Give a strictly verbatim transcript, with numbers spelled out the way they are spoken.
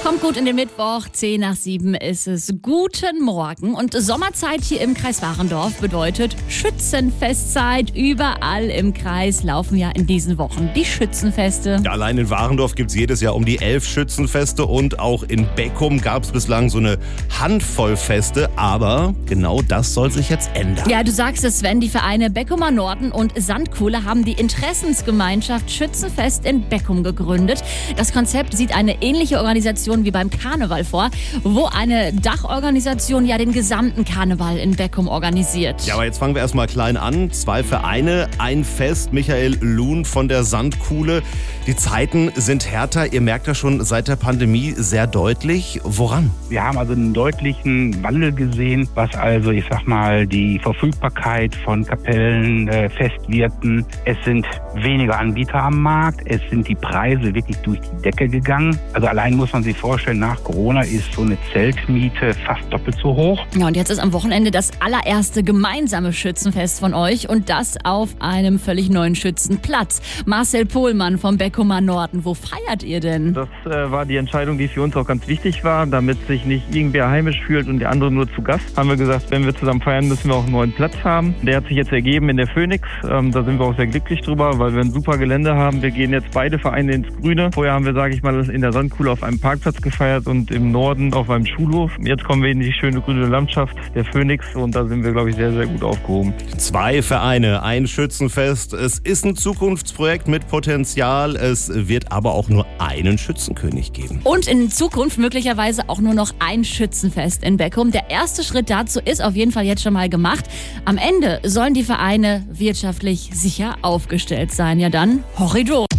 Kommt gut in den Mittwoch, zehn nach sieben ist es. Guten Morgen. Und Sommerzeit hier im Kreis Warendorf bedeutet Schützenfestzeit. Überall im Kreis laufen ja in diesen Wochen die Schützenfeste. Ja, allein in Warendorf gibt es jedes Jahr um die elf Schützenfeste und auch in Beckum gab es bislang so eine Handvoll Feste. Aber genau das soll sich jetzt ändern. Ja, du sagst es, Sven, die Vereine Beckumer Norden und Sandkuhle haben die Interessensgemeinschaft Schützenfest in Beckum gegründet. Das Konzept sieht eine ähnliche Organisation wie beim Karneval vor, wo eine Dachorganisation ja den gesamten Karneval in Beckum organisiert. Ja, aber jetzt fangen wir erstmal klein an. Zwei Vereine, ein Fest. Michael Luhn von der Sandkuhle. Die Zeiten sind härter. Ihr merkt das schon seit der Pandemie sehr deutlich. Woran? Wir haben also einen deutlichen Wandel gesehen, was also, ich sag mal, die Verfügbarkeit von Kapellen, äh, Festwirten. Es sind weniger Anbieter am Markt. Es sind die Preise wirklich durch die Decke gegangen. Also allein muss man sich vorstellen, nach Corona ist so eine Zeltmiete fast doppelt so hoch. Ja, und jetzt ist am Wochenende das allererste gemeinsame Schützenfest von euch und das auf einem völlig neuen Schützenplatz. Marcel Pohlmann vom Beckumer Norden, wo feiert ihr denn? Das äh, war die Entscheidung, die für uns auch ganz wichtig war, damit sich nicht irgendwer heimisch fühlt und der andere nur zu Gast. Haben wir gesagt, wenn wir zusammen feiern, müssen wir auch einen neuen Platz haben. Der hat sich jetzt ergeben in der Phoenix. Ähm, da sind wir auch sehr glücklich drüber, weil wir ein super Gelände haben. Wir gehen jetzt beide Vereine ins Grüne. Vorher haben wir, sage ich mal, in der Sandkuhle auf einem Parkplatz gefeiert und im Norden auf einem Schulhof. Jetzt kommen wir in die schöne grüne Landschaft der Phoenix und da sind wir, glaube ich, sehr, sehr gut aufgehoben. Zwei Vereine, ein Schützenfest. Es ist ein Zukunftsprojekt mit Potenzial. Es wird aber auch nur einen Schützenkönig geben. Und in Zukunft möglicherweise auch nur noch ein Schützenfest in Beckum. Der erste Schritt dazu ist auf jeden Fall jetzt schon mal gemacht. Am Ende sollen die Vereine wirtschaftlich sicher aufgestellt sein. Ja dann, horrido!